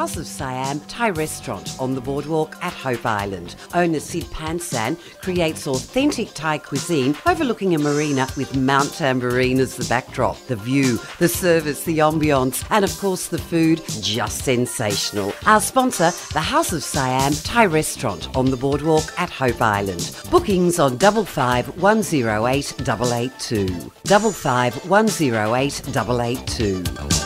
House of Siam Thai restaurant on the boardwalk at Hope Island. Owner Sid Pansan creates authentic Thai cuisine overlooking a marina with Mount Tambourine as the backdrop. The view, the service, the ambience, and of course the food, just sensational. Our sponsor, the House of Siam Thai restaurant on the boardwalk at Hope Island. Bookings on 55 108 882. 55 108 882.